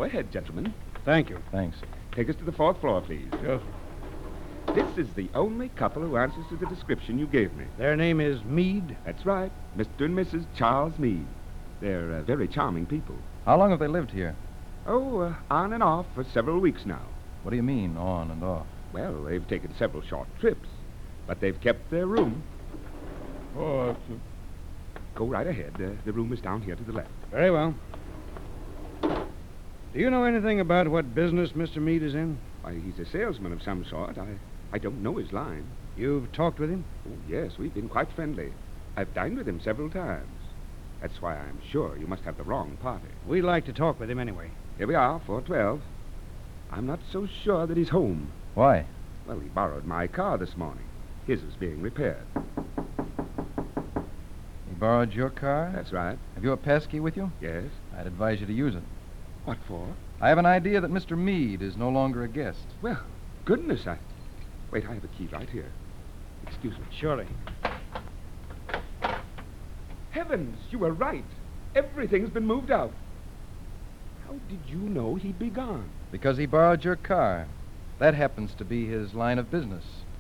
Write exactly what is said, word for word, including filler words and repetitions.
Go ahead, gentlemen. Thank you. Thanks. Take us to the fourth floor, please. Yes. This is the only couple who answers to the description you gave me. Their name is Meade. That's right. Mister and Missus Charles Meade. They're uh, very charming people. How long have they lived here? Oh, uh, on and off for several weeks now. What do you mean, on and off? Well, they've taken several short trips, but they've kept their room. Oh, that's Go right ahead. Uh, the room is down here to the left. very well. Do you know anything about what business Mister Meade is in? Why, he's a salesman of some sort. I, I don't know his line. You've talked with him? Oh, yes, we've been quite friendly. I've dined with him several times. That's why I'm sure you must have the wrong party. We'd like to talk with him anyway. Here we are, four twelve. I'm not so sure that he's home. Why? Well, he borrowed my car this morning. His is being repaired. He borrowed your car? That's right. Have you a passkey with you? Yes. I'd advise you to use it. What for? I have an idea that Mister Meade is no longer a guest. Well, goodness, I... Wait, I have a key right here. Excuse me. Surely. Heavens, you were right. Everything's been moved out. How did you know he'd be gone? Because he borrowed your car. That happens to be his line of business.